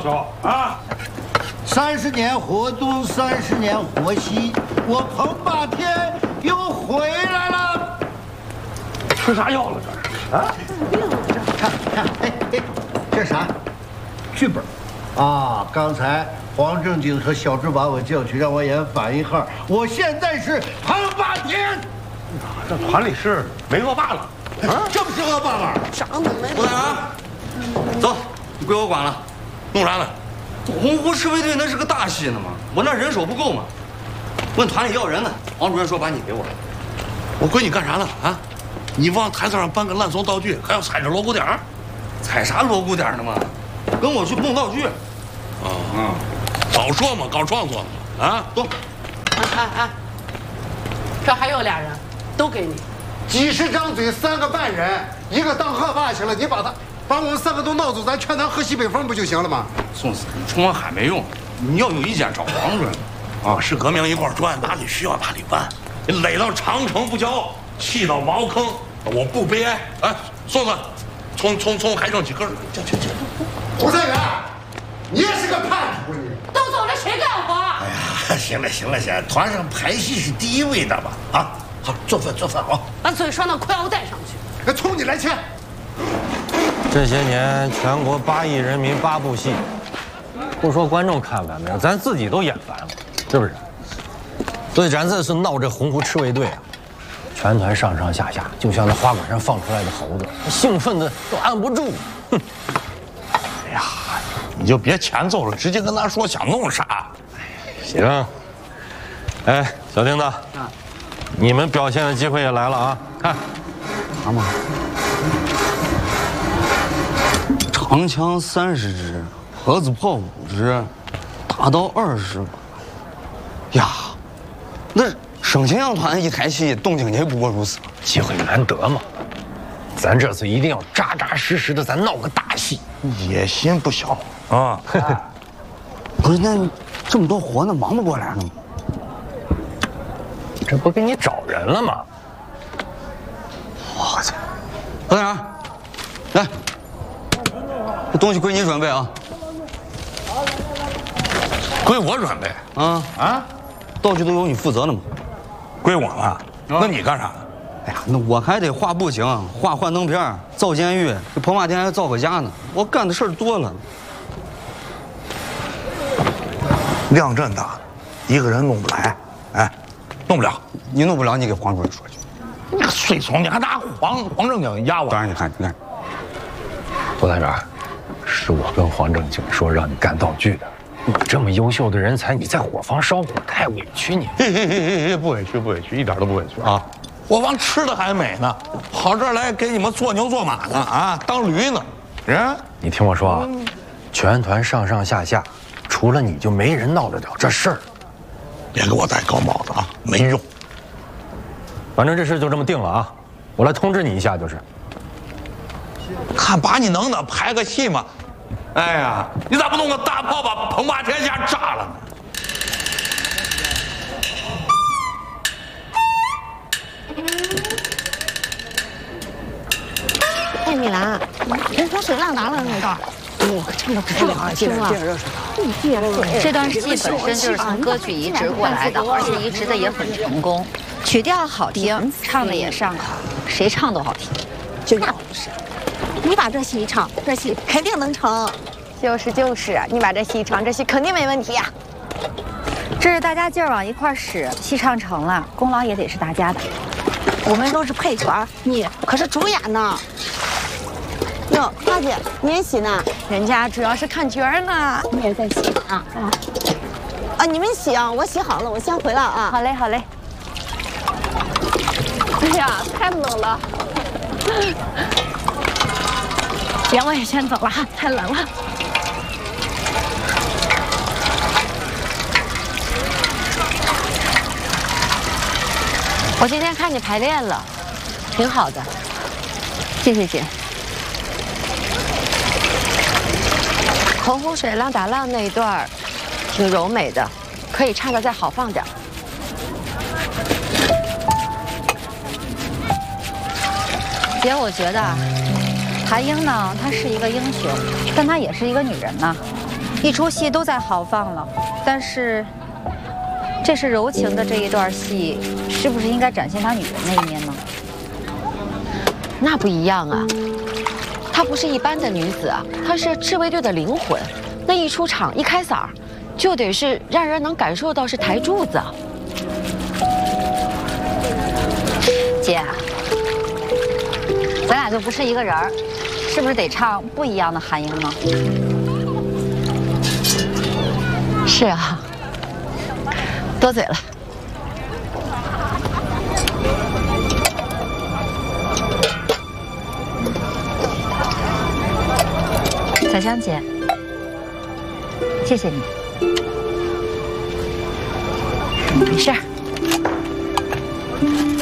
说啊 ？30年河东，30年河西，我彭霸天又回来了。 吃啥药了这是？啊？ 看，这啥？剧本。啊，刚才黄正经和小志把我叫去，让我演反一号。我现在是彭霸天。 这团里是没恶霸了。 啊，这不是恶霸吗？ 长得没。 吴大元，走，你归我管了。 弄啥呢？ 洪湖赤卫队那是个大戏呢嘛，我那人手不够嘛。问团里要人呢，王主任说把你给我。 我归你干啥呢？啊？你往台子上搬个烂怂道具，还要踩着锣鼓点儿？ 踩啥锣鼓点呢嘛？跟我去蹦道具。 早说嘛，搞创作呢啊！ 走。 哎，这还有俩人，都给你。 几十张嘴，3个半人，一个当恶霸去了，你把我们3个都闹走，咱全团喝西北风不就行了吗？ 宋子，你冲我喊没用，你要有意见找王主任。 啊，是革命一块砖，哪里需要哪里搬。你垒到长城不交，砌到茅坑，我不悲哀。哎，宋子，从还剩几根？这。 胡三元，你也是个叛徒，你都走了，谁干活？ 哎呀，行了，团上排戏是第1位的吧？啊，好，做饭好。 把嘴拴到裤腰带上去。 冲你来钱！ 这些年，全国8亿人民8部戏，不说观众看烦没有，咱自己都演烦了，是不是？所以咱这是闹这洪湖赤卫队啊，全团上上下下就像那花果山放出来的猴子，兴奋的都按不住。哼！ 哎呀，你就别前奏了，直接跟他说想弄啥。 行。哎，小丁子，你们表现的机会也来了啊！看， 啥嘛？长枪30支，盒子炮5支，大刀20把。呀，那省庆阳团一台戏动静也不过如此。 机会难得嘛，咱这次一定要扎扎实实的，咱闹个大戏。 野心不小啊！ 不是，那这么多活呢，忙不过来呢。 这不给你找人了吗？ 我操！何大元，来，这东西归你准备啊。 归我准备啊！道具都由你负责的嘛。 归我了。那你干啥呢？ 哎呀，那我还得画布景、画幻灯片、造监狱，这彭霸天还造个家呢。我干的事儿多了。 量这大，一个人弄不来，哎，弄不了。 你弄不了，你给黄主任说去。 你个碎怂，你还拿黄正经压我？ 当然，你看， 胡大元，是我跟黄正经说让你干道具的。你这么优秀的人才，你在伙房烧火，太委屈你。 不委屈，一点都不委屈啊！伙房吃的还美呢，跑这儿来给你们做牛做马呢啊，当驴呢。人， 你听我说啊，全团上上下下，除了你就没人闹得了这事儿。 别给我戴高帽子啊，没用。 反正这事就这么定了啊，我来通知你一下就是。 看把你能的，排个戏嘛。哎呀，你咋不弄个大炮把彭霸天家炸了呢？ 哎，米兰，人说水浪达了那段，我可唱的太好听了。 这段戏本身就是从歌剧移植过来的，而且移植的也很成功，曲调好听，唱的也上口，谁唱都好听。 那不是，你把这戏一唱，这戏肯定能成。 就是，你把这戏一唱，这戏肯定没问题呀。这是大家劲儿往一块儿使，戏唱成了，功劳也得是大家的。 我们都是配角，你可是主演呢。哟，花姐，你也洗呢？ 人家主要是看角儿呢。 你也在洗啊？啊，你们洗啊，我洗好了，我先回了啊。 好嘞。 哎呀，太冷了。行，我也先走了哈，太冷了。 我今天看你排练了，挺好的，谢谢姐。洪湖水浪打浪那一段挺柔美的，可以唱得再豪放点。姐，我觉得韩英呢，她是一个英雄，但她也是一个女人呢。 一出戏都在豪放了，但是这是柔情的这一段戏，是不是应该展现她女人那一面呢？ 那不一样啊，她不是一般的女子啊，她是赤卫队的灵魂。那一出场一开嗓，就得是让人能感受到是台柱子。 姐，咱俩就不是一个人儿，是不是得唱不一样的韩英呢？ 是啊，多嘴了。 小香姐，谢谢你。 没事儿。